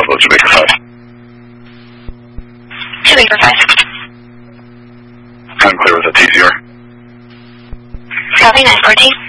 Bravo to Baker 5. To Baker 5. I'm clear with the TCR. Copy, 914.